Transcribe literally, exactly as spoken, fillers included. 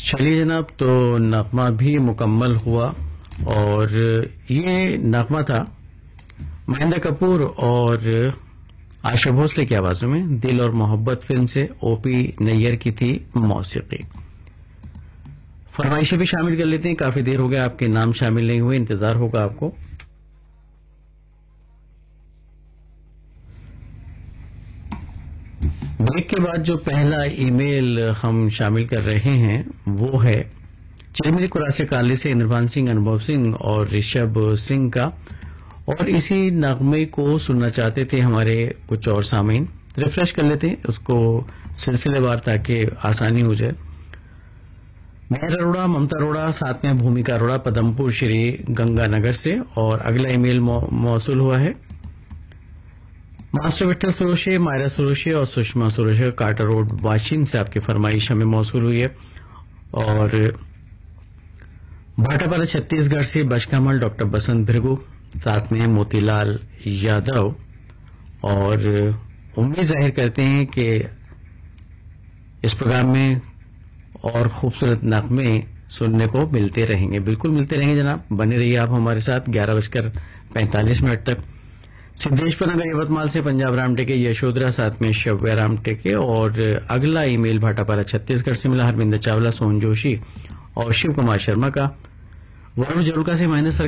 चलिए जनाब, तो नगमा भी मुकम्मल हुआ और ये नगमा था महेंद्र कपूर और आशा भोसले की आवाजों में। दिल और मोहब्बत फिल्म से ओपी नैयर की थी मौसीकी। फरमाइशें भी शामिल कर लेते हैं, काफी देर हो गया आपके नाम शामिल नहीं हुए, इंतजार होगा आपको। ब्रेक के बाद जो पहला ईमेल हम शामिल कर रहे हैं वो है चिरमिरी कुरासे काली से इंद्रभान सिंह, अनुभव सिंह और ऋषभ सिंह का, और इसी नगमे को सुनना चाहते थे हमारे कुछ और सामीन। रिफ्रेश कर लेते हैं उसको सिलसिलेवार ताकि आसानी हो जाए। मेहर अरोड़ा, ममता अरोड़ा, साथ में भूमिका अरोड़ा पदमपुर श्री गंगानगर से, और अगला ईमेल मौ, मौसूल हुआ है मास्टर विक्टर सुरोशे, मायरा सुरोशे और सुषमा सुरोशे, कार्टर रोड वाशिम से आपकी फरमाइश हमें मौसूल हुई है। और भाटापारा छत्तीसगढ़ से बचकामल डॉक्टर बसंत भृगु, साथ में मोतीलाल यादव, और उम्मीद जाहिर करते हैं कि इस प्रोग्राम में और खूबसूरत नगमे सुनने को मिलते रहेंगे। बिल्कुल मिलते रहेंगे जनाब, बने रहिए आप हमारे साथ ग्यारह बजकर पैंतालीस मिनट तक। सिद्धेश्वर नगर यवतमाल से पंजाब राम टेके, यशोधरा, साथ में शव्या राम टेके, और अगला ईमेल भाटापारा छत्तीसगढ़ से मिला हरविंदर चावला, सोहन जोशी और शिव कुमार शर्मा का। वरुण जरुका से महेंद्र